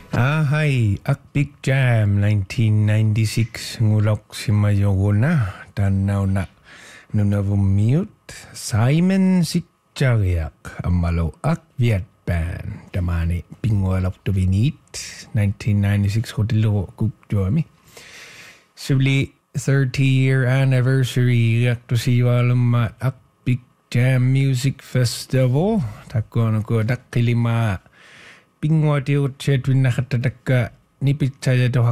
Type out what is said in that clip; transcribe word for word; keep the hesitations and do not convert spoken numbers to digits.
Ah, hai, Akbig Jam nineteen ninety-six ngulok si Mayogona dan now na nunavummiut Simon Sikjariak amalo Akviat Band damani pingualok tuvinit nineteen ninety-six hotelo kukjoami. Sibli thirty year anniversary yak to si walama Akbig Jam Music Festival takono ko dakilima Pingwa tiut chetwin nakatadaka nipit saya doha